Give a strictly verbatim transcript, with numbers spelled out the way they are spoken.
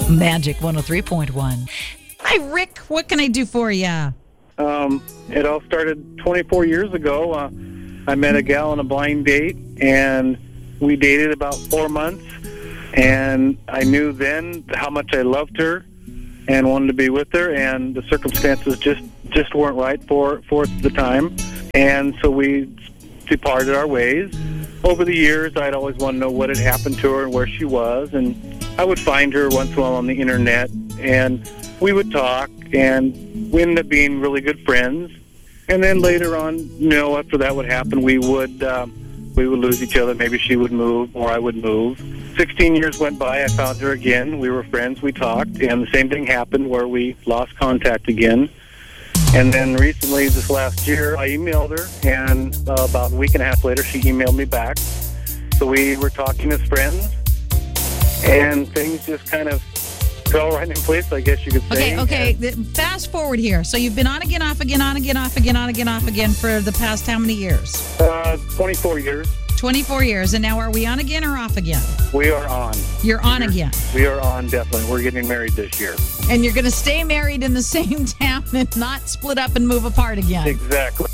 Magic one oh three point one. Hi, Rick. What can I do for you? Um, it all started twenty-four years ago. Uh, I met a gal on a blind date, and we dated about four months. And I knew then how much I loved her and wanted to be with her, and the circumstances just, just weren't right for, for us at the time. And so we departed our ways. Over the years, I'd always want to know what had happened to her and where she was, and I would find her once in a while on the internet, and we would talk, and we ended up being really good friends. And then later on, you know, after that would happen, we would um, we would lose each other. Maybe she would move, or I would move. Sixteen years went by. I found her again. We were friends. We talked, and the same thing happened where we lost contact again. And then recently, this last year, I emailed her, and uh, about a week and a half later, she emailed me back. So we were talking as friends, and things just kind of fell right in place, I guess you could say. Okay, okay. Fast forward here. So you've been on again, off again, on again, off again, on again, off again for the past how many years? Uh, twenty-four years. twenty-four years. And now are we on again or off again? We are on. You're on again. We are on, definitely. We're getting married this year. And you're going to stay married in the same town and not split up and move apart again. Exactly.